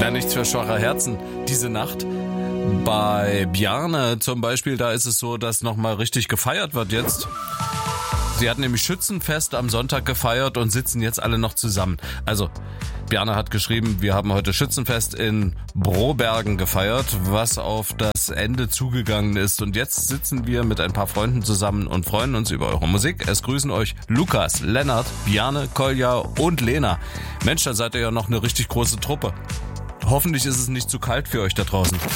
Ja, nichts für schwache Herzen diese Nacht. Bei Bjarne zum Beispiel, da ist es so, dass nochmal richtig gefeiert wird jetzt. Sie hatten nämlich Schützenfest am Sonntag gefeiert und sitzen jetzt alle noch zusammen. Also, Bjarne hat geschrieben, wir haben heute Schützenfest in Brobergen gefeiert, was auf das Ende zugegangen ist. Und jetzt sitzen wir mit ein paar Freunden zusammen und freuen uns über eure Musik. Es grüßen euch Lukas, Lennart, Bjarne, Kolja und Lena. Mensch, da seid ihr ja noch eine richtig große Truppe. Hoffentlich ist es nicht zu kalt für euch da draußen.